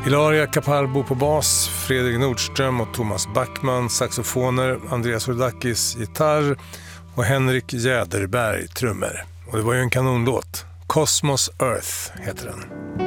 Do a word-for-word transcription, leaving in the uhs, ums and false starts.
Hilaria Kapalbo på bas, Fredrik Nordström och Thomas Backman saxofoner, Andreas Rodakis gitarr och Henrik Jäderberg trummor. Och det var ju en kanonlåt. Cosmos Earth heter den.